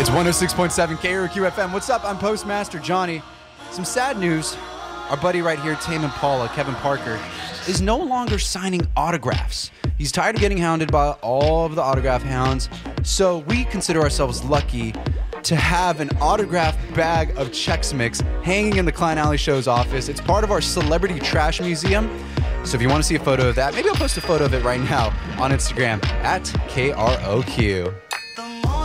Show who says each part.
Speaker 1: It's 106.7 KROQ FM. What's up? I'm Postmaster Johnny. Some sad news. Our buddy right here, Tame Impala, Kevin Parker, is no longer signing autographs. He's tired of getting hounded by all of the autograph hounds. So we consider ourselves lucky to have an autograph bag of Chex Mix hanging in the Klein Alley Show's office. It's part of our Celebrity Trash Museum. So if you want to see a photo of that, maybe I'll post a photo of it right now on Instagram at KROQ.